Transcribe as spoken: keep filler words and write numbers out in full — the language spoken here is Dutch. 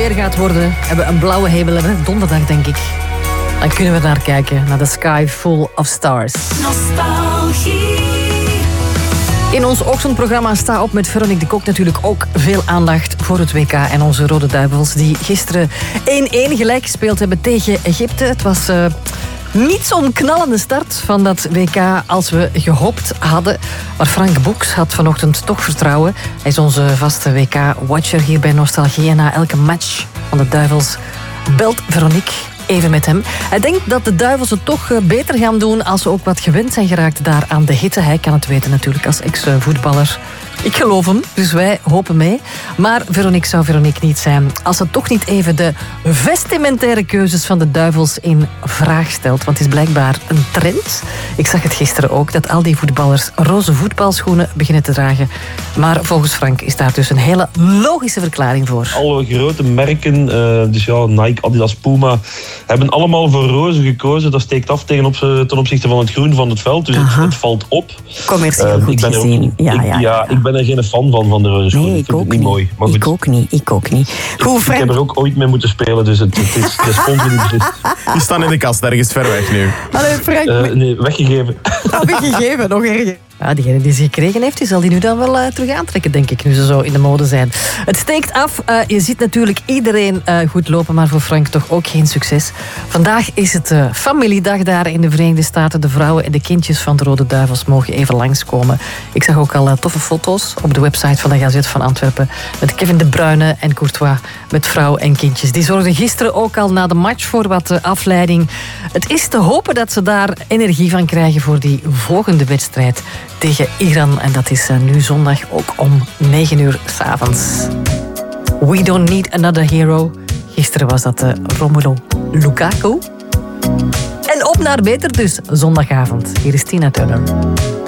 weer gaat worden. Hebben we een blauwe hemel en donderdag, denk ik. Dan kunnen we naar kijken, naar de sky full of stars. Nostalgie. In ons ochtendprogramma Sta op met Veronique de Kok natuurlijk ook veel aandacht voor het W K en onze Rode Duivels die gisteren één-één gelijk gespeeld hebben tegen Egypte. Het was uh, niet zo'n knallende start van dat W K als we gehoopt hadden. Maar Frank Boeks had vanochtend toch vertrouwen. Hij is onze vaste W K-watcher hier bij Nostalgie en na elke match van de Duivels belt Veronique even met hem. Hij denkt dat de Duivels het toch beter gaan doen als ze ook wat gewend zijn geraakt daar aan de hitte. Hij kan het weten natuurlijk als ex-voetballer. Ik geloof hem, dus wij hopen mee. Maar Veronique zou Veronique niet zijn als ze toch niet even de vestimentaire keuzes van de Duivels in vraag stelt. Want het is blijkbaar een trend. Ik zag het gisteren ook, dat al die voetballers roze voetbalschoenen beginnen te dragen. Maar volgens Frank is daar dus een hele logische verklaring voor. Alle grote merken, uh, dus ja, Nike, Adidas, Puma, hebben allemaal voor roze gekozen. Dat steekt af tegen op, ten opzichte van het groen van het veld. Dus het, het valt op. Commercieel uh, goed gezien. Ook, ja, ik, ja, ja, ja, ik ben er geen fan van, van de roze schoenen. Nee, ik, ik vind ook het niet mooi. Maar ik ook niet, ik ook niet. Goed, ik, ik heb er ook ooit mee moeten spelen, dus het, het is respons in de Die staan in de kast, ergens ver weg nu. Allee, Frank. Uh, nee, weggegeven. Oh, weggegeven, nog erger. Ja, diegene die ze gekregen heeft, die zal die nu dan wel uh, terug aantrekken, denk ik, nu ze zo in de mode zijn. Het steekt af. Uh, je ziet natuurlijk iedereen uh, goed lopen, maar voor Frank toch ook geen succes. Vandaag is het uh, familiedag daar in de Verenigde Staten. De vrouwen en de kindjes van de Rode Duivels mogen even langskomen. Ik zag ook al uh, toffe foto's op de website van de Gazet van Antwerpen met Kevin De Bruyne en Courtois met vrouw en kindjes. Die zorgden gisteren ook al na de match voor wat uh, afleiding. Het is te hopen dat ze daar energie van krijgen voor die volgende wedstrijd tegen Iran. En dat is uh, nu zondag ook om negen uur 's avonds. We don't need another hero. Gisteren was dat uh, Romelu Lukaku. En op naar beter dus, zondagavond. Hier is Tina Turner.